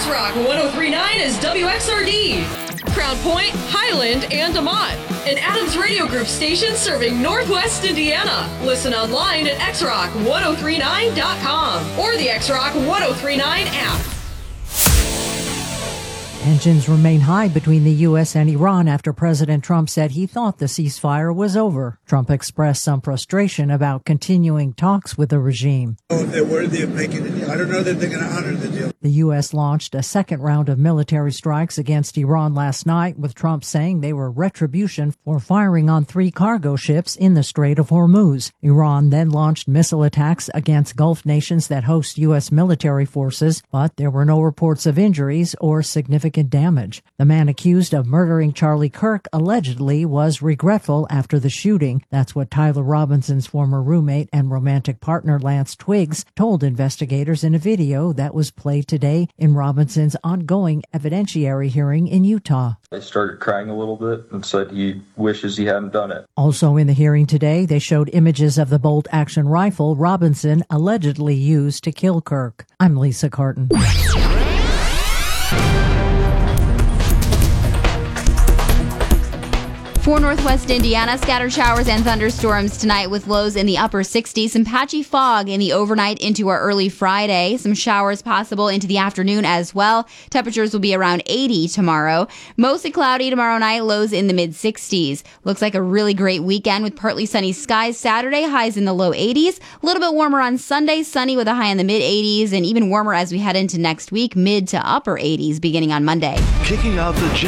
X-Rock 103.9 is WXRD. Crown Point, Highland, and DeMont. An Adams Radio Group station serving Northwest Indiana. Listen online at xrock1039.com or the X-Rock 1039 app. Tensions remain high between the U.S. and Iran after President Trump said he thought the ceasefire was over. Trump expressed some frustration about continuing talks with the regime. If they're worthy of making a deal, I don't know that they're going to honor the deal. The U.S. launched a second round of military strikes against Iran last night, with Trump saying they were retribution for firing on 3 cargo ships in the Strait of Hormuz. Iran then launched missile attacks against Gulf nations that host U.S. military forces, but there were no reports of injuries or significant damage. The man accused of murdering Charlie Kirk allegedly was regretful after the shooting. That's what Tyler Robinson's former roommate and romantic partner Lance Twiggs told investigators in a video that was played today in Robinson's ongoing evidentiary hearing in Utah. I started crying a little bit and said he wishes he hadn't done it. Also in the hearing today, they showed images of the bolt-action rifle Robinson allegedly used to kill Kirk. I'm Lisa Carton. For Northwest Indiana, scattered showers and thunderstorms tonight with lows in the upper 60s. Some patchy fog in the overnight into our early Friday. Some showers possible into the afternoon as well. Temperatures will be around 80 tomorrow. Mostly cloudy tomorrow night, lows in the mid-60s. Looks like a really great weekend with partly sunny skies Saturday, highs in the low 80s. A little bit warmer on Sunday, sunny with a high in the mid-80s, and even warmer as we head into next week, mid to upper 80s beginning on Monday. Kicking out the